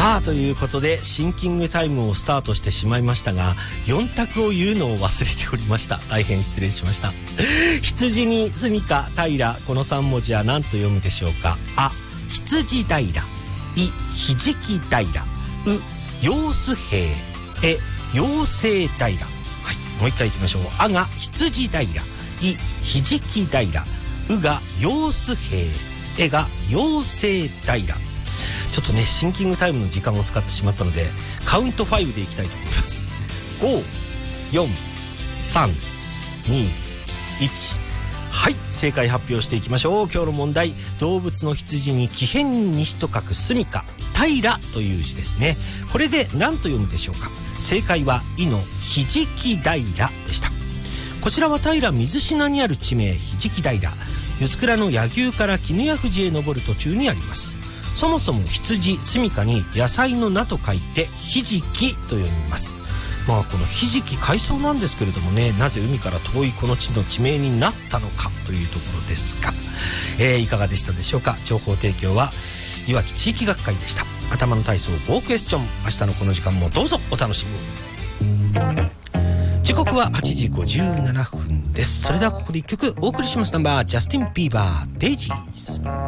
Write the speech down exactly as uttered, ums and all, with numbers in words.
さあということでシンキングタイムをスタートしてしまいましたが、よん択を言うのを忘れておりました。大変失礼しました。羊に住処平、このさん文字は何と読むでしょうか。あ、羊平。い、ひじき平。う、様子平。え、妖精平。はい、もう一回行きましょう。あが羊平。い、ひじき平。うが様子平。えが妖精平。ちょっとねシンキングタイムの時間を使ってしまったのでカウントごでいきたいと思います。ご、よん、さん、に、いち。はい、正解発表していきましょう。今日の問題、動物の羊に木偏西と書く住処平という字ですね。これで何と読むでしょうか。正解はいのひじき平でした。こちらは平水品にある地名ひじき平。四倉の柳生から絹屋富士へ登る途中にあります。そもそも羊、住処に野菜の名と書いてひじきと読みます。まあこのひじき海藻なんですけれどもね、なぜ海から遠いこの地の地名になったのかというところですが、えー、いかがでしたでしょうか。情報提供はいわき地域学会でした。頭の体操ごクエスチョン、明日のこの時間もどうぞお楽しみに。時刻ははちじごじゅうななふんです。それではここで一曲お送りします。ナンバージャスティン・ビーバー、デイジーズ。